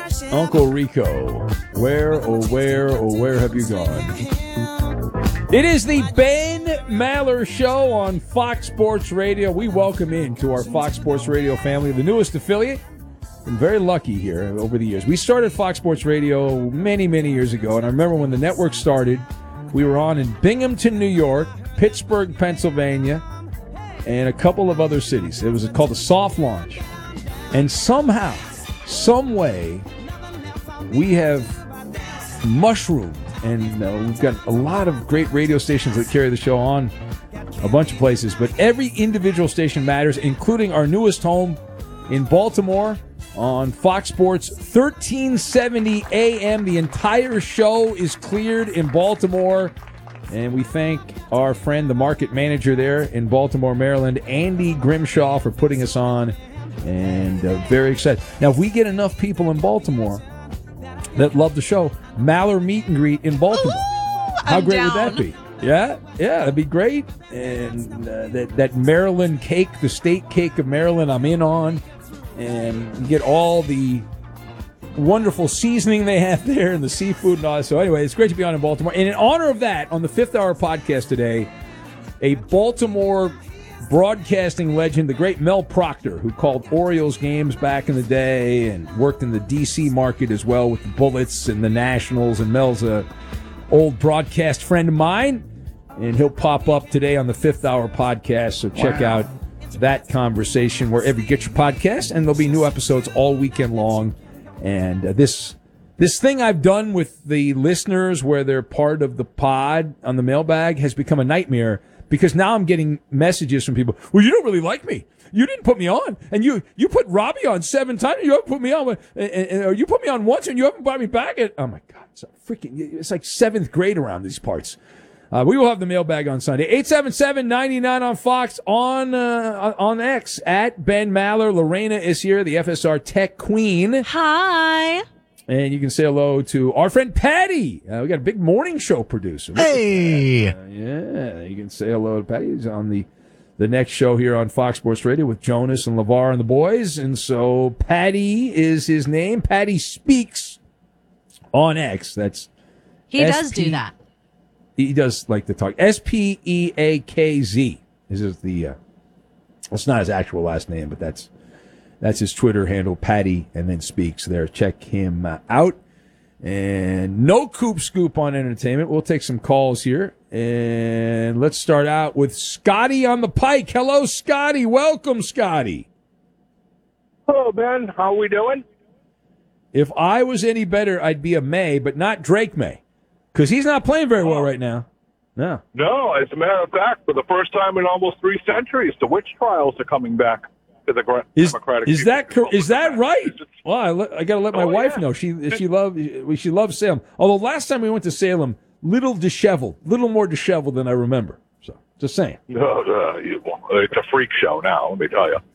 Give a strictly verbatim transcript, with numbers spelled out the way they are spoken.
Uncle Rico, where, oh, where, oh, where have you gone? It is the Ben Maller Show on Fox Sports Radio. We welcome in to our Fox Sports Radio family, the newest affiliate. Been very lucky here over the years. We started Fox Sports Radio many, many years ago, and I remember when the network started, we were on in Binghamton, New York, Pittsburgh, Pennsylvania, and a couple of other cities. It was called the Soft Launch. And somehow, some way, we have mushroomed, and uh, we've got a lot of great radio stations that carry the show on a bunch of places. But every individual station matters, including our newest home in Baltimore on Fox Sports, thirteen seventy A M. The entire show is cleared in Baltimore. And we thank our friend, the market manager there in Baltimore, Maryland, Andy Grimshaw, for putting us on. And uh, very excited. Now, if we get enough people in Baltimore that love the show, Maller Meet and Greet in Baltimore. Ooh, How I'm great down. would that be? Yeah, yeah, that'd be great. And uh, that, that Maryland cake, the state cake of Maryland, I'm in on. And you get all the wonderful seasoning they have there and the seafood and all that. So anyway, it's great to be on in Baltimore. And in honor of that, on the Fifth Hour podcast today, a Baltimore broadcasting legend, the great Mel Proctor, who called Orioles games back in the day and worked in the D C market as well with the Bullets and the Nationals. And Mel's a old broadcast friend of mine, and he'll pop up today on the Fifth Hour podcast. So check Wow. out that conversation wherever you get your podcast, and there'll be new episodes all weekend long. And uh, this this thing I've done with the listeners where they're part of the pod on the mailbag has become a nightmare, because now I'm getting messages from people, well, you don't really like me. You didn't put me on. And you you put Robbie on seven times, and you haven't put me on. And, and, or you put me on once, and you haven't brought me back. And, oh, my God. It's, a freaking, it's like seventh grade around these parts. Uh, we will have the mailbag on Sunday. eight seven seven, nine nine on Fox, on uh, on X, at Ben Maller. Lorena is here, the F S R Tech Queen. Hi. And you can say hello to our friend Patty. Uh, we got a big morning show producer. Hey. Uh, yeah, you can say hello to Patty. He's on the, the next show here on Fox Sports Radio with Jonas and LeVar and the boys. And so Patty is his name. Patty Speaks on X. That's He S does P do that. He does like to talk. S P E A K Z. This is the, uh, it's not his actual last name, but that's that's his Twitter handle, Patty, and then Speaks there. Check him uh, out. And no Coop Scoop on entertainment. We'll take some calls here. And let's start out with Scotty on the pike. Hello, Scotty. Welcome, Scotty. Hello, Ben. How are we doing? If I was any better, I'd be a May, but not Drake May, because he's not playing very well right now. No. No, as a matter of fact, for the first time in almost three centuries, the witch trials are coming back to the gra- Is, Democratic. is that cor- is that right? It's- Well, I, le- I got to let my Oh, wife yeah. know. She she love she loves Salem. Although last time we went to Salem, little disheveled, little more disheveled than I remember. So just saying. No, uh, you- it's a freak show now, let me tell you.